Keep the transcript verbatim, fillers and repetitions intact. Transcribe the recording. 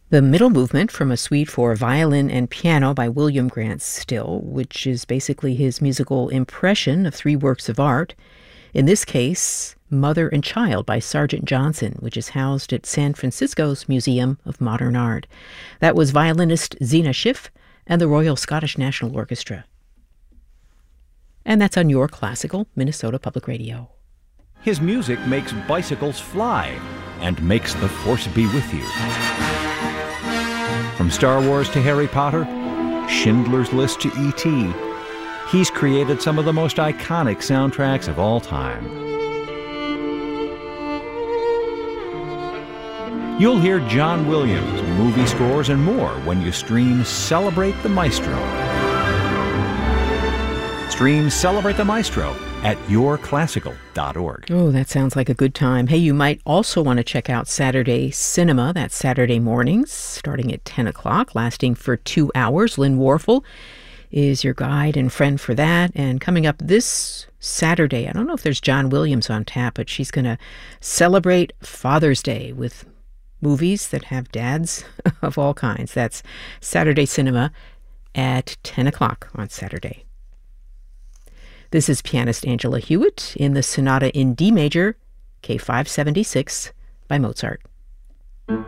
The middle movement from a suite for violin and piano by William Grant Still, which is basically his musical impression of three works of art. In this case, Mother and Child by Sargent Johnson, which is housed at San Francisco's Museum of Modern Art. That was violinist Zena Schiff and the Royal Scottish National Orchestra. And that's on your classical Minnesota Public Radio. His music makes bicycles fly and makes the Force be with you. From Star Wars to Harry Potter, Schindler's List to E T, he's created some of the most iconic soundtracks of all time. You'll hear John Williams, movie scores, and more when you stream Celebrate the Maestro. Stream Celebrate the Maestro at your classical dot org. Oh, that sounds like a good time. Hey, you might also want to check out Saturday Cinema. That's Saturday mornings, starting at ten o'clock, lasting for two hours. Lynn Warfel is your guide and friend for that. And coming up this Saturday, I don't know if there's John Williams on tap, but she's going to celebrate Father's Day with movies that have dads of all kinds. That's Saturday Cinema at ten o'clock on Saturday. This is pianist Angela Hewitt in the Sonata in D major, K five seventy-six by Mozart.